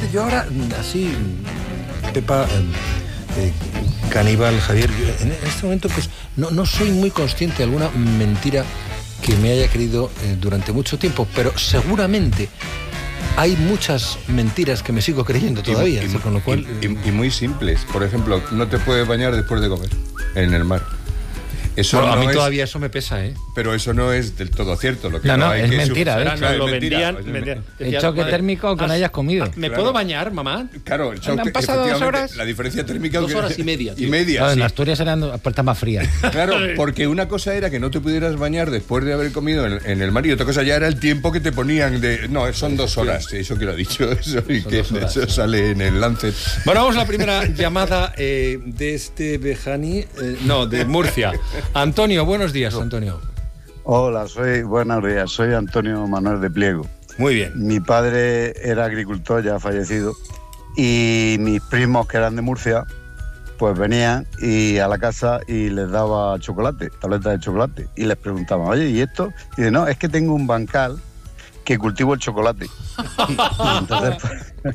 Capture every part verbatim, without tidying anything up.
yo ahora, así, Pepa, eh, eh, Caníbal, Javier, en este momento pues no, no soy muy consciente de alguna mentira que me haya creído eh, durante mucho tiempo, pero seguramente hay muchas mentiras que me sigo creyendo todavía. Y, ¿sí? Con lo cual, y, y, y muy simples. Por ejemplo, no te puedes bañar después de comer en el mar. Eso no, no a mí es, todavía eso me pesa, ¿eh? Pero eso no es del todo cierto. Lo que no, no, no, hay es que mentira. sub... ¿eh? Claro, Claro, lo vendían, vendían, vendían. El choque madre, térmico que no hayas comido. ¿Me Claro. puedo bañar, mamá? Claro, el choque, ¿Han pasado dos horas? La diferencia térmica... Dos que... horas y media, tío. Y media, Claro, sí. en Asturias eran puertas más frías. Claro, porque una cosa era que no te pudieras bañar después de haber comido en, en el mar y otra cosa ya era el tiempo que te ponían de... No, son dos horas, eso que lo ha dicho, eso, y que horas, eso sí. sale en el Lancet. Bueno, vamos a la primera llamada eh, de este Bejani, eh, no, de Murcia. Antonio, buenos días, Antonio. Hola, soy, buenos días, soy Antonio Manuel de Pliego. Muy bien. Mi padre era agricultor, ya fallecido, y mis primos que eran de Murcia, pues venían y a la casa y les daba chocolate, tabletas de chocolate, y les preguntaban, oye, ¿y esto? Y dice, no, es que tengo un bancal que cultivo el chocolate. Y, y entonces, pues,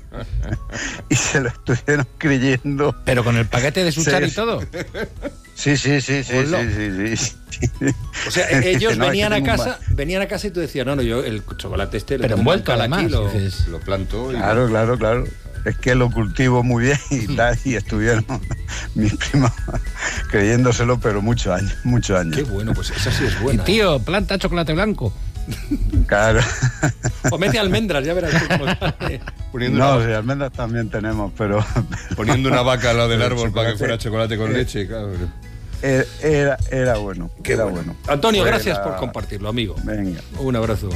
y se lo estuvieron creyendo. Pero con el paquete de suchar Sí. y todo. Sí, sí, sí, sí, Hola. sí, sí, sí. O sea, ellos No, es venían que a tengo un casa, venían a casa y tú decías, no, no, yo el chocolate este... Pero lo envuelto tengo además. aquí, lo- Dices, Lo planto y... Claro, claro, claro. Es que lo cultivo muy bien y tal, y estuvieron mis primos creyéndoselo, pero muchos años, muchos años. Qué bueno, pues esa sí es y buena. tío, planta chocolate blanco. Claro. O mete almendras, ya verás tú cómo sale. Poniendo, No, una, sí, almendras también tenemos, pero poniendo una vaca al lado del árbol para que chocolate. fuera chocolate con Eh, leche, claro. era, era, era bueno, Qué era bueno. bueno. Antonio, Fue gracias la- por compartirlo, amigo. Venga. Un abrazo.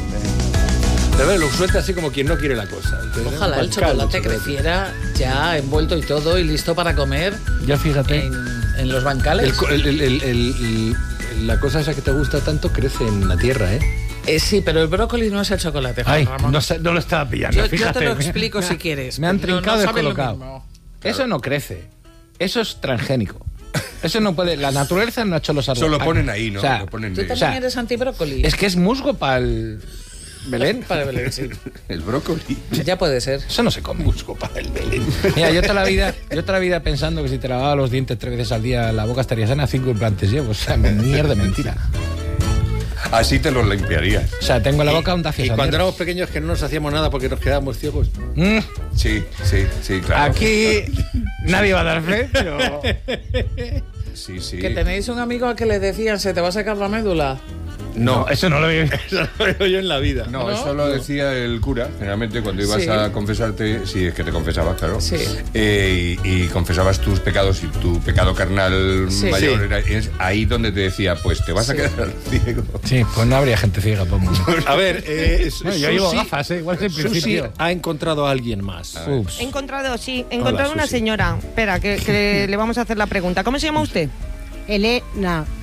De verdad, lo suelta así como quien no quiere la cosa. Ojalá el Bancal, chocolate creciera ya envuelto y todo y listo para comer Ya fíjate. en, en los bancales. El co- el- el- el- el- el- la cosa esa que te gusta tanto crece en la tierra, ¿eh? Eh, sí, pero el brócoli no es el chocolate, Juan Ay, Ramón. no, sé, no lo estaba pillando, yo, yo fíjate. te lo me- explico me- si quieres. Me han pero trincado no y saben lo descolocado. mismo. Eso no crece. Eso es transgénico. Eso no puede... La naturaleza no ha hecho los árboles. Eso lo ponen ahí, ¿no? O sea, Lo ponen ¿Tú de- también o sea, eres antibrócoli? es que es musgo para el... Belén. Para Belén, sí. El brócoli. Ya puede ser. Eso no se come. Busco para el Belén. Mira, yo toda la vida, yo toda la vida pensando que si te lavaba los dientes tres veces al día la boca estaría sana, cinco implantes llevo. O sea, mierda, mentira. Así te los limpiarías. O sea, tengo la boca un Y tafias. cuando éramos pequeños que no nos hacíamos nada porque nos quedábamos ciegos. Mm, Sí, sí, sí, claro. aquí nadie va a dar fe, pero... Sí, sí. Que tenéis un amigo al que le decían, ¿se te va a sacar la médula? No, eso no lo vi. Eso lo veo yo en la vida. No, ¿No? eso lo decía el cura, generalmente cuando ibas Sí. a confesarte, si es que te confesabas, claro, Sí. eh, y, y confesabas tus pecados y tu pecado carnal Sí. mayor, Sí. era, es ahí donde te decía, pues te vas a Sí. quedar ciego. Sí, pues no habría gente ciega, por mundo. A ver, eh, No, yo Susi- llevo gafas, ¿eh? Igual que en Susi principio. ha encontrado a alguien más. Ups. He encontrado, sí, he encontrado Hola, una Susi. señora. Espera, que, que le vamos a hacer la pregunta. ¿Cómo se llama usted? Elena.